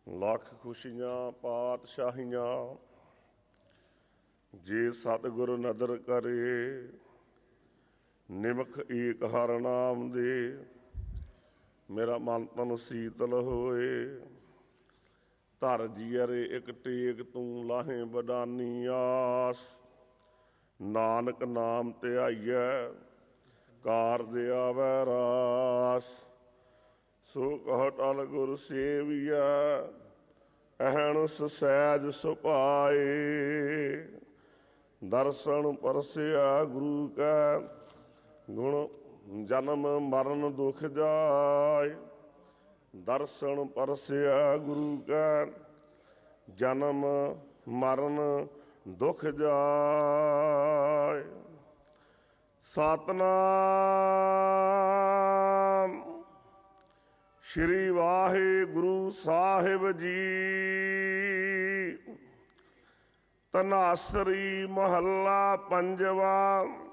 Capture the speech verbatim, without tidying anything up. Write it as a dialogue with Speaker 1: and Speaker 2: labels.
Speaker 1: ਲੱਖ ਖੁਸ਼ੀਆਂ ਪਾਤਸ਼ਾਹੀਆਂ, ਜੇ ਸਤਿਗੁਰ ਨਦਰ ਕਰੇ। ਨਿਮਖ ਏਕ ਹਰ ਨਾਮ ਦੇ, ਮੇਰਾ ਮਨ ਤਨ ਸੀਤਲ ਹੋਏ। ਧਰ ਜੀਅਰੇ ਇੱਕ ਟੇਕ ਤੂੰ ਲਾਹੇ ਬਡਾਨੀ ਆਸ। ਨਾਨਕ ਨਾਮ ਧਿਆਈਐ ਕਾਰਜ ਆਵੈ ਰਾਸ। ਸੋ ਕਹ ਟਲ ਗੁਰ ਸੇਵੀਐ ਅਹਨਿਸ ਸਹਿਜ ਸੁਭਾਏ। ਦਰਸ਼ਨ ਪਰਸਿਆ ਗੁਰੂ ਕੈ ਗੁਣ ਜਨਮ ਮਰਨ ਦੁਖ ਜਾਏ। ਦਰਸ਼ਨ ਪਰਸਿਆ ਗੁਰੂ ਕੈ ਜਨਮ ਮਰਨ ਦੁਖ ਜਾਏ। ਸਤਿਨਾਮ ਸ਼੍ਰੀ ਵਾਹਿਗੁਰੂ ਸਾਹਿਬ ਜੀ। ਧਨਾਸਰੀ ਮਹੱਲਾ ਪੰਜਵਾ।